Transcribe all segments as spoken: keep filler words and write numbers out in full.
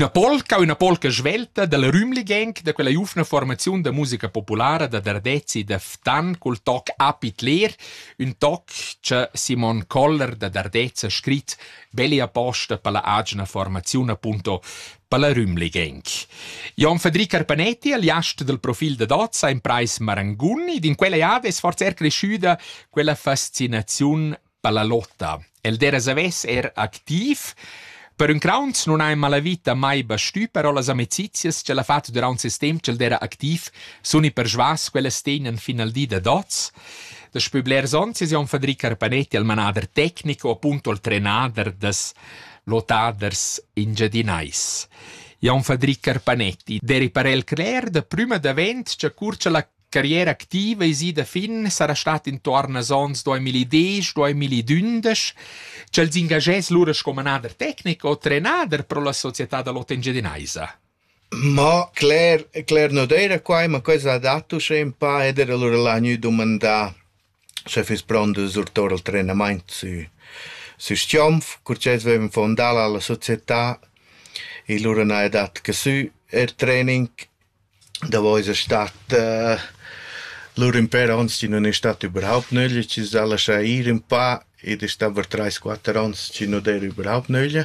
Una polca, una polca svelta della Rümli Gang, da quella giuvna formazione da musica popolare da Dardezzi da Ftan, col toc Apitler, un toc che Simon Koller da Dardezza scrit belli apposta per la agna formazione appunto per la Rümli Gang. Jon Federico Carpanetti, aliast del profil da Dozza in Preis Maranguni, ed in quella iade è sforzer cresciuta quella fascinazione per la lotta. El dera saves er activ. Per un crauns non ha la vita mai bastù, però le amicizie che l'ha fatto durante il tempo che era attiv sono per svas quelle stenen fino al dì da doz. Das Publer sonst Jon Federico Carpanetti al manader tecnico appunto al trenader des lotaders in Giardinais. Jon Federico Carpanetti, deri parel crer de prima d'avent che curce la carriera attiva e si da fin sarà stata intorno a sons duemiladieci duemiladundici, c'è els ingagés lures come nader tecnico o trenader pro la società da lotta in Giardinaisa. Ma Claire, Claire non era qua, ma cosa ha dato sempre ed era allora l'anno domanda se fes pronto surtor al treinamento su su stiomf, curces avevano fondato alla società e loro hanno dato che su il training da voi è stato uh, loro impero anzi non è stato überhaupt nulla, ci si lascia ir un po' ed è stato per tre quattro anni ci non era überhaupt nulla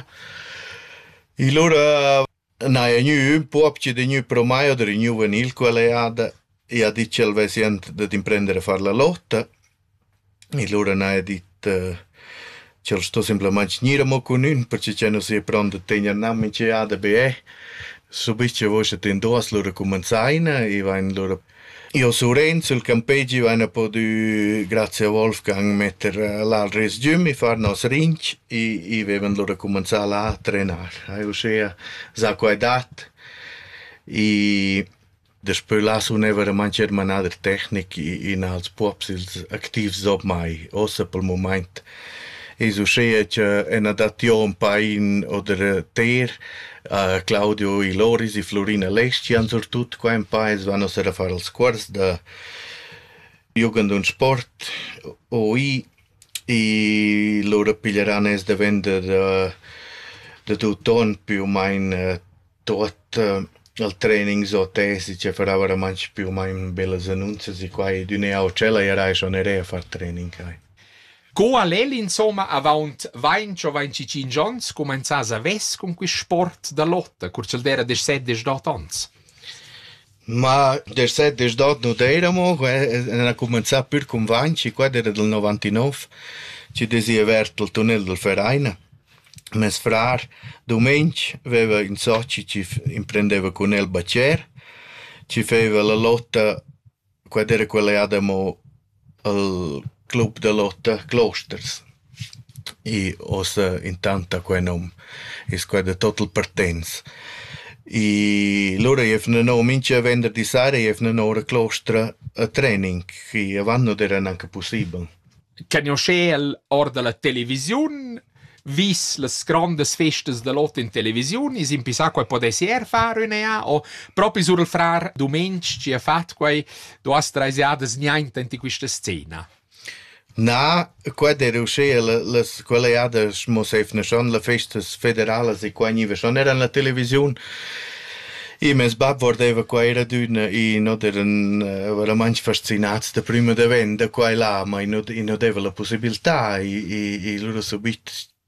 e loro hanno un po' di new pro mai o di new vanil quale ha e ha detto al vesient di imprendere a fare la lotta e loro hanno detto uh, ce sto semplicemente niramo con un perché c'è non si è pronto a tenere nome che ha da be subito voi siete in due loro cominciano e vanno loro io su Renzo il campeggi vanno un po' di grazie a Wolfgang mettere l'altro resume fare nos ring e e avevano loro cominciato a trenare io sia za quaidat e Després la suneva mancher manader tecnic e in als pops activs op mai ossa pel moment e so sia che en adatio un pain oder ter uh, Claudio e Loris e Florina Lesci han sortut qua un paes vanno a fare il squars da Jugend und Sport O I e loro piglieranno es de vender de, de tuton più o meno tot uh, al training so tesi che farà veramente più o meno belle annunce e qua di una ocella era schon era a fare training kai. Co a lei insomma avant venti o venticinque anni cominciasa a ves con quel sport da lotta, curcel dera des sette des dot ans. Ma des sette des dot non eramo, era cominciato per con venti, qua era del novantanove, ci desi aperto il tunnel del Verein. Mes frar domenica aveva in soci ci imprendeva con el Bacer, ci faceva la lotta, qua era quella adamo al club de lotta Klosters e ossa intanto qua nom is qua de total pertens e loro avevano no mince a vendere di sera avevano ora Klostra a training che avanno era anche possibile. Conosce l'ora della televisione vis les grandes festes de lotta in televisione, is in pisa quai potesse fare una o proprio sul frar domenica ci ha fatto quai do astraisiades niente in questa scena. Na, qua era uscire le quelle ades mosefne schon le festes federales e qua nive schon era la televisione e mes bab vordeva qua era d'una e no erano veramente fascinati da prima da venda qua e là ma non aveva la possibilità e, e, e loro subito